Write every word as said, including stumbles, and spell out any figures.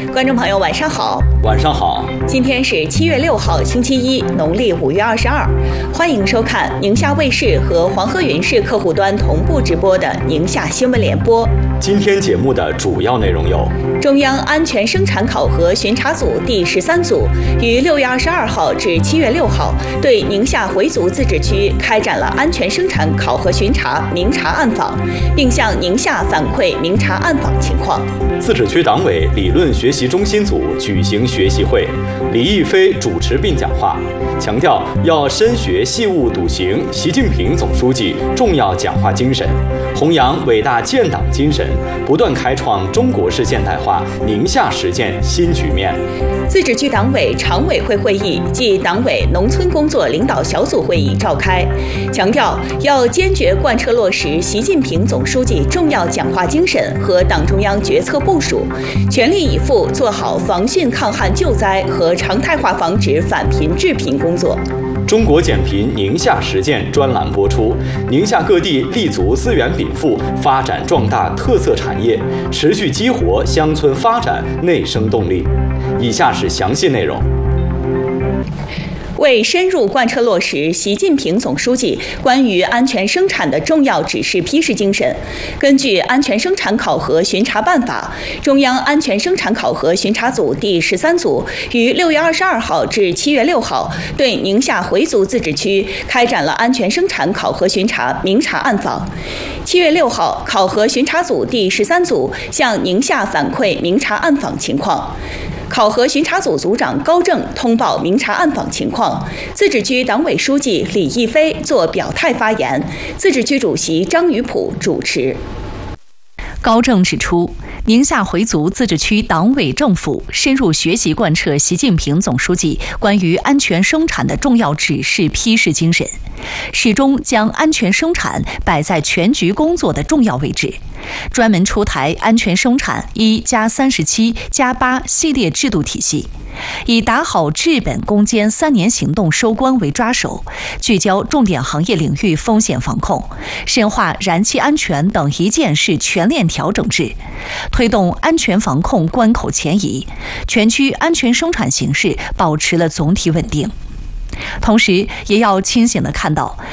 观众朋友，晚上好。 晚上好。 今天是七月六号，星期一，农历五月二十二。欢迎收看宁夏卫视和黄河云视客户端同步直播的宁夏新闻联播。 今天节目的主要内容有： 中央安全生产考核巡查组第十三组于六月二十二号至七月六号对宁夏回族自治区开展了安全生产考核巡查明察暗访，并向宁夏反馈明察暗访情况。 自治区党委理论学习中心组举行学习会，李毅飞主持并讲话，强调要深学细物笃行习近平总书记重要讲话精神，弘扬伟大建党精神，不断开创中国式现代化宁夏实践新局面。 自治区党委常委会会议暨党委农村工作领导小组会议召开，强调要坚决贯彻落实习近平总书记重要讲话精神和党中央决策部署，全力以赴做好防汛抗旱救灾和常态化防止返贫致贫工作。 中国减贫宁夏实践专栏播出，宁夏各地立足资源禀赋，发展壮大特色产业，持续激活乡村发展内生动力。以下是详细内容。 为深入贯彻落实习近平总书记关于安全生产的重要指示批示精神，根据《安全生产考核巡查办法》，中央安全生产考核巡查组第十三组于六月二十二号至七月六号对宁夏回族自治区开展了安全生产考核巡查明察暗访。七月六号，考核巡查组第十三组向宁夏反馈明察暗访情况。考核巡查组组长高正通报明察暗访情况，自治区党委书记李毅飞作表态发言，自治区主席张宇普主持。 高正指出，宁夏回族自治区党委政府深入学习贯彻习近平总书记关于安全生产的重要指示批示精神，始终将安全生产摆在全局工作的重要位置，专门出台安全生产一加三十七加八系列制度体系，以打好治本攻坚三年行动收官为抓手，聚焦重点行业领域风险防控，深化燃气安全等一件事全链调整制，推动安全防控关口前移，全区安全生产形势保持了总体稳定。同时，也要清醒地看到，